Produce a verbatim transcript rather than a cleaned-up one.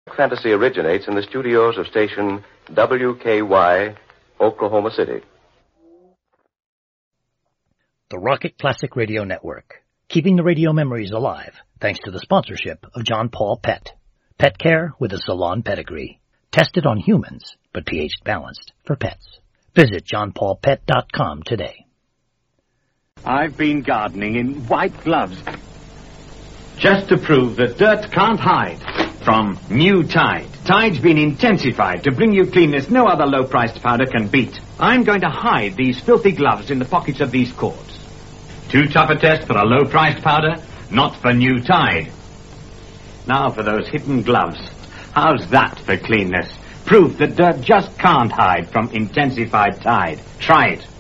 Fantasy originates in the studios of station W K Y, Oklahoma City. The Rocket Classic Radio Network, keeping the radio memories alive thanks to the sponsorship of John Paul Pet. Pet care with a salon pedigree. Tested on humans, but pH balanced for pets. Visit john paul pet dot com today. I've been gardening in white gloves just to prove that dirt can't hide from new Tide. Tide's been intensified to bring you cleanness no other low-priced powder can beat. I'm going to hide these filthy gloves in the pockets of these cords. Too tough a test for a low-priced powder? Not for new Tide. Now for those hidden gloves. How's that for cleanness? Proof that dirt just can't hide from intensified Tide. Try it.